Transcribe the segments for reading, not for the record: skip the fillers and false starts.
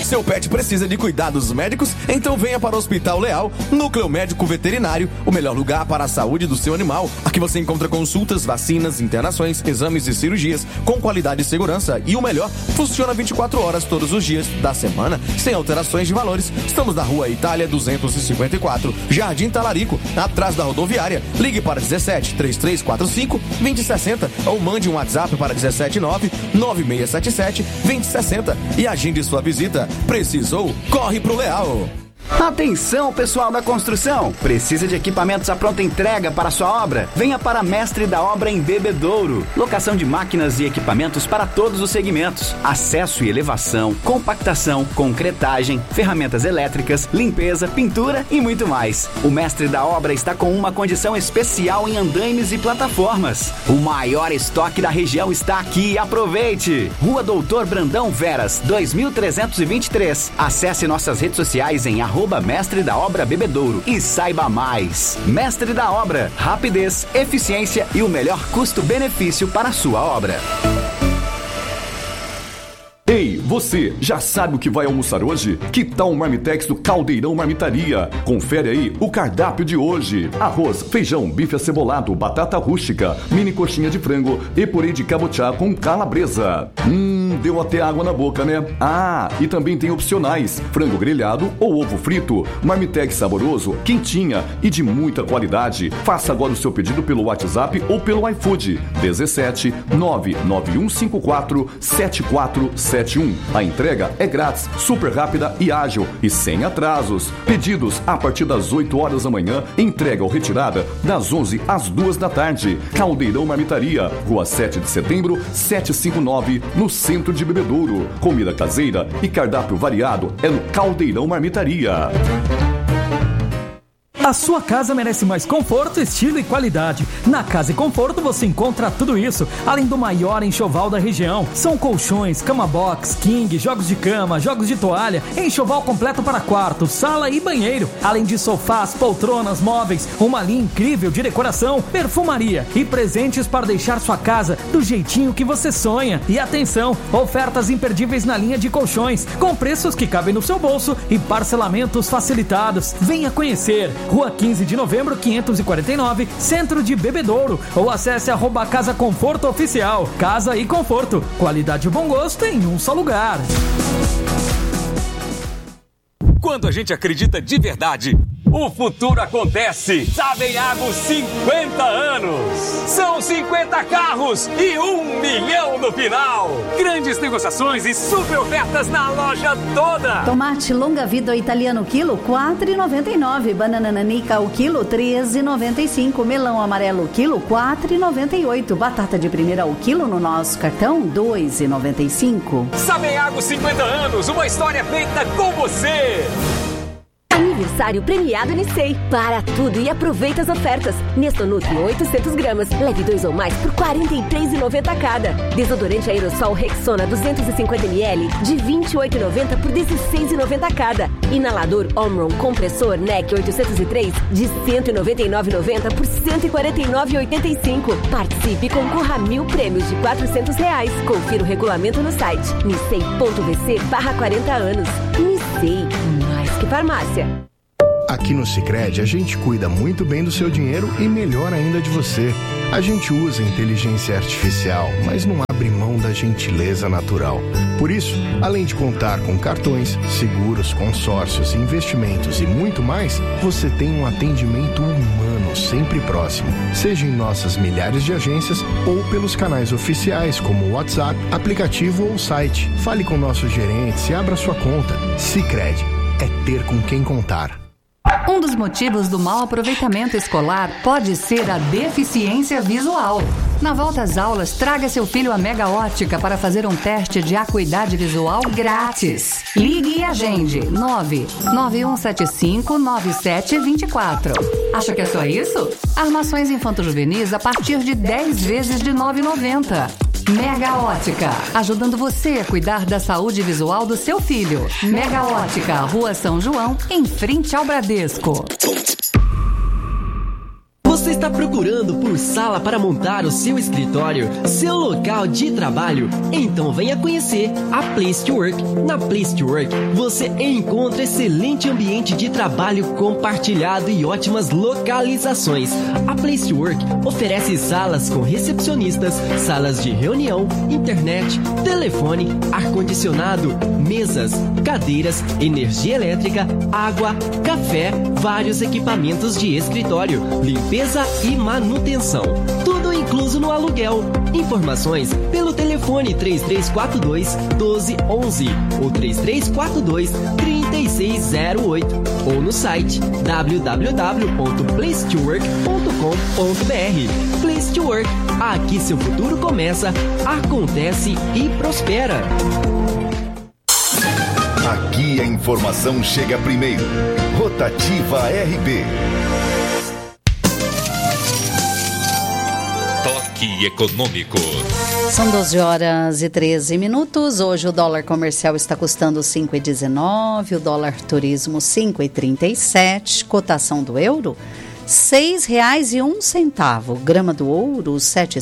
Seu pet precisa de cuidados médicos? Então venha para o Hospital Leal, Núcleo Médico Veterinário, o melhor lugar para a saúde do seu animal. Aqui você encontra consultas, vacinas, internações, exames e cirurgias com qualidade e segurança. E o melhor, funciona 24 horas todos os dias da semana, sem alterações de valores. Estamos na Rua Itália 254, Jardim Talarico, atrás da rodoviária. Ligue para 17 3345 2060 ou mande um WhatsApp para 179 9677 2060 e agende sua visita. Precisou? Corre pro Leal! Atenção, pessoal da construção! Precisa de equipamentos à pronta entrega para sua obra? Venha para Mestre da Obra em Bebedouro. Locação de máquinas e equipamentos para todos os segmentos. Acesso e elevação, compactação, concretagem, ferramentas elétricas, limpeza, pintura e muito mais. O Mestre da Obra está com uma condição especial em andaimes e plataformas. O maior estoque da região está aqui. Aproveite! Rua Doutor Brandão Veras, 2323. Acesse nossas redes sociais em @Mestre da Obra Bebedouro e saiba mais. Mestre da Obra, rapidez, eficiência e o melhor custo-benefício para a sua obra. Ei, você, já sabe o que vai almoçar hoje? Que tal o Marmitex do Caldeirão Marmitaria? Confere aí o cardápio de hoje. Arroz, feijão, bife acebolado, batata rústica, mini coxinha de frango e purê de cabotiá com calabresa. Deu até água na boca, né? Ah, e também tem opcionais: frango grelhado ou ovo frito. Marmitex saboroso, quentinha e de muita qualidade. Faça agora o seu pedido pelo WhatsApp ou pelo iFood. 17 99154 7471. A entrega é grátis, super rápida e ágil e sem atrasos. Pedidos a partir das 8 horas da manhã, entrega ou retirada das 11 às 2 da tarde. Caldeirão Marmitaria, Rua 7 de Setembro, 759, no centro de Bebedouro. Comida caseira e cardápio variado é no Caldeirão Marmitaria. A sua casa merece mais conforto, estilo e qualidade. Na Casa e Conforto você encontra tudo isso, além do maior enxoval da região. São colchões, cama box, king, jogos de cama, jogos de toalha, enxoval completo para quarto, sala e banheiro. Além de sofás, poltronas, móveis, uma linha incrível de decoração, perfumaria e presentes para deixar sua casa do jeitinho que você sonha. E atenção, ofertas imperdíveis na linha de colchões, com preços que cabem no seu bolso e parcelamentos facilitados. Venha conhecer. Rua 15 de Novembro, 549, Centro de Bebedouro. Ou acesse @Casa Conforto Oficial. Casa e Conforto. Qualidade e bom gosto em um só lugar. Quando a gente acredita de verdade, o futuro acontece. Sabenhago 50 anos. São 50 carros e 1 milhão no final. Grandes negociações e super ofertas na loja toda. Tomate longa vida italiano quilo, R$4,99. Banana nanica o quilo, R$13,95. Melão amarelo quilo, R$4,98. Batata de primeira o quilo no nosso cartão, R$2,95. Sabenhago 50 anos, uma história feita com você. Aniversário premiado Nicei. Para tudo e aproveita as ofertas. Nestonutri 800 gramas. Leve 2 ou mais por R$43,90 cada. Desodorante aerossol Rexona 250 ml de R$28,90 por R$16,90 cada. Inalador Omron compressor NEC 803 de R$199,90 por R$149,85. Participe e concorra a 1.000 prêmios de R$400. Confira o regulamento no site nicei.vc/40 anos. Nicei, mais que farmácia. Aqui no Sicredi a gente cuida muito bem do seu dinheiro e melhor ainda de você. A gente usa inteligência artificial, mas não abre mão da gentileza natural. Por isso, além de contar com cartões, seguros, consórcios, investimentos e muito mais, você tem um atendimento humano sempre próximo. Seja em nossas milhares de agências ou pelos canais oficiais como o WhatsApp, aplicativo ou site. Fale com nossos gerentes e abra sua conta. Sicredi é ter com quem contar. Um dos motivos do mau aproveitamento escolar pode ser a deficiência visual. Na volta às aulas, traga seu filho à Mega Ótica para fazer um teste de acuidade visual grátis. Ligue e agende 991759724. Acha que é só isso? Armações infanto-juvenis a partir de 10 vezes de R$ 9,90. Mega Ótica, ajudando você a cuidar da saúde visual do seu filho. Mega Ótica, Rua São João, em frente ao Bradesco. Você Você está procurando por sala para montar o seu escritório, seu local de trabalho? Então venha conhecer a Place to Work. Na Place to Work, você encontra excelente ambiente de trabalho compartilhado e ótimas localizações. A Place to Work oferece salas com recepcionistas, salas de reunião, internet, telefone, ar-condicionado, mesas, cadeiras, energia elétrica, água, café, vários equipamentos de escritório, limpeza e manutenção. Tudo incluso no aluguel. Informações pelo telefone 3342-1211 ou 3342-3608 ou no site www.placetowork.com.br. Place to Work. Aqui seu futuro começa, acontece e prospera. Aqui a informação chega primeiro. Rotativa RB. Toque econômico. São 12 horas e 13 minutos. Hoje o dólar comercial está custando 5,19, o dólar turismo 5,37, cotação do euro R$6,01, grama do ouro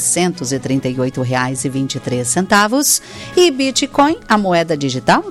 R$738,23 e Bitcoin, a moeda digital,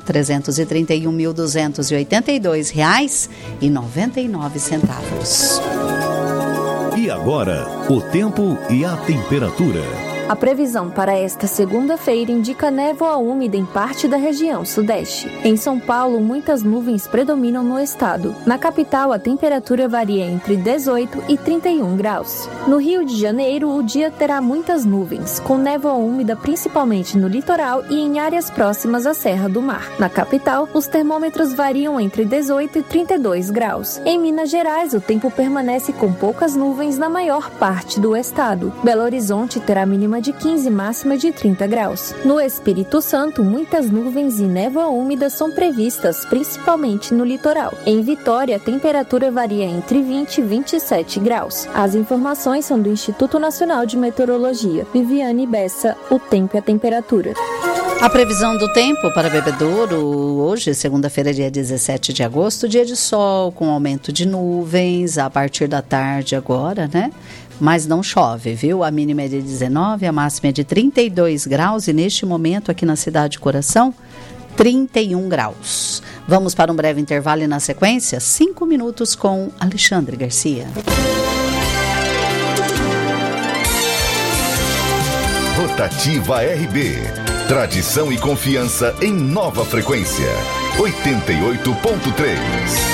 R$331.282,99. E agora, o tempo e a temperatura. A previsão para esta segunda-feira indica névoa úmida em parte da região sudeste. Em São Paulo, muitas nuvens predominam no estado. Na capital, a temperatura varia entre 18 e 31 graus. No Rio de Janeiro, o dia terá muitas nuvens, com névoa úmida principalmente no litoral e em áreas próximas à Serra do Mar. Na capital, os termômetros variam entre 18 e 32 graus. Em Minas Gerais, o tempo permanece com poucas nuvens na maior parte do estado. Belo Horizonte terá mínima de 15, máxima de 30 graus. No Espírito Santo, muitas nuvens e névoa úmida são previstas, principalmente no litoral. Em Vitória, a temperatura varia entre 20 e 27 graus. As informações são do Instituto Nacional de Meteorologia. Viviane Bessa, o tempo e a temperatura. A previsão do tempo para Bebedouro, hoje, segunda-feira, dia 17 de agosto, dia de sol, com aumento de nuvens, a partir da tarde agora, né? Mas não chove, viu? A mínima é de 19, a máxima é de 32 graus e neste momento aqui na Cidade de Coração, 31 graus. Vamos para um breve intervalo e na sequência, 5 minutos com Alexandre Garcia. Rotativa RB. Tradição e confiança em nova frequência. 88.3.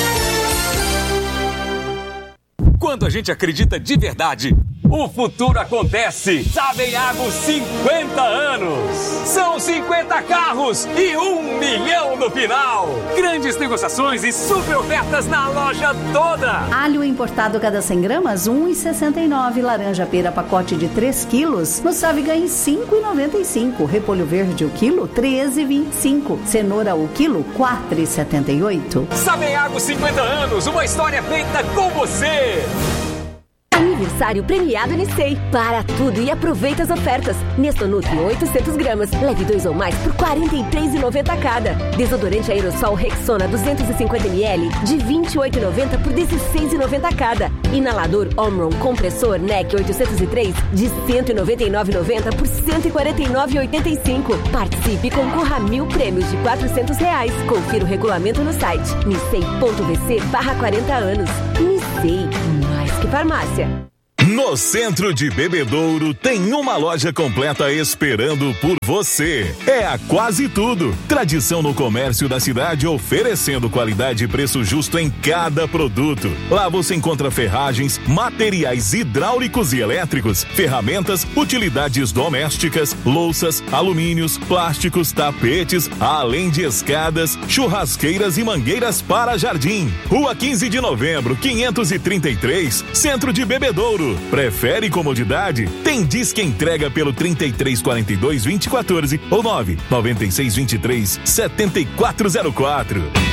Quando a gente acredita de verdade, o futuro acontece. Sabeago 50 anos. São 50 carros e 1 milhão no final. Grandes negociações e super ofertas na loja toda. Alho importado cada 100 gramas, R$ 1,69. Laranja pera pacote de 3 quilos, no Saveganhe 5,95. Repolho verde o quilo, R$ 13,25. Cenoura o quilo, R$ 4,78. Sabeago 50 anos, uma história feita com você. Aniversário premiado Unicei. Para tudo e aproveita as ofertas. Nestonutri 800 gramas, leve 2 ou mais por R$ 43,90 cada. Desodorante aerossol Rexona 250ml de R$ 28,90 por R$ 16,90 cada. Inalador Omron compressor NEC 803 de R$ 199,90 por R$ 149,85. Participe e concorra a 1.000 prêmios de R$ 400. Confira o regulamento no site nicei.vc/40 anos. Nicei, mais que farmácia. No centro de Bebedouro tem uma loja completa esperando por você. É a Quase Tudo. Tradição no comércio da cidade, oferecendo qualidade e preço justo em cada produto. Lá você encontra ferragens, materiais hidráulicos e elétricos, ferramentas, utilidades domésticas, louças, alumínios, plásticos, tapetes, além de escadas, churrasqueiras e mangueiras para jardim. Rua 15 de Novembro, 533, Centro de Bebedouro. Prefere comodidade? Tem Disque Entrega pelo 3342-2014 ou 99623-7404.